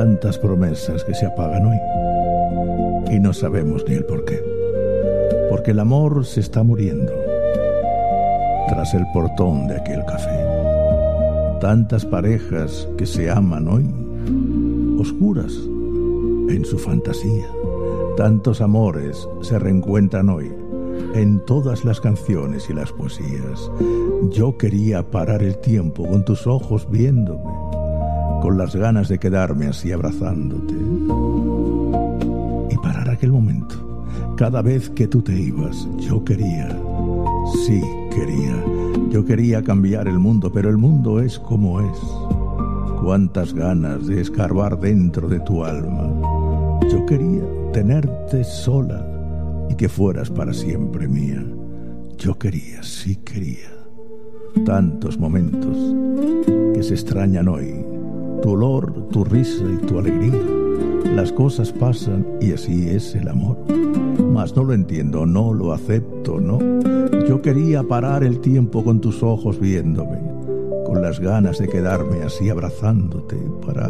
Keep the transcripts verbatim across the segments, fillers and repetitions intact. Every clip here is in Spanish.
Tantas promesas que se apagan hoy y no sabemos ni el por qué. Porque el amor se está muriendo tras el portón de aquel café. Tantas parejas que se aman hoy, oscuras en su fantasía. Tantos amores se reencuentran hoy en todas las canciones y las poesías. Yo quería parar el tiempo con tus ojos viéndome, con las ganas de quedarme así abrazándote y parar aquel momento. Cada vez que tú te ibas, yo quería, sí quería, yo quería cambiar el mundo, pero el mundo es como es. Cuántas ganas de escarbar dentro de tu alma. Yo quería tenerte sola y que fueras para siempre mía. Yo quería, sí quería. Tantos momentos que se extrañan hoy. Tu olor, tu risa y tu alegría. Las cosas pasan y así es el amor. Mas no lo entiendo, no lo acepto, no. Yo quería parar el tiempo con tus ojos viéndome, con las ganas de quedarme así abrazándote para...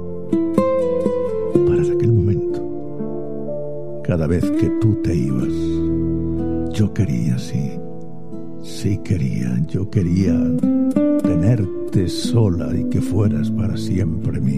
para aquel momento. Cada vez que tú te ibas, yo quería, sí, sí quería, yo quería tenerte sola y que fueras para siempre mía.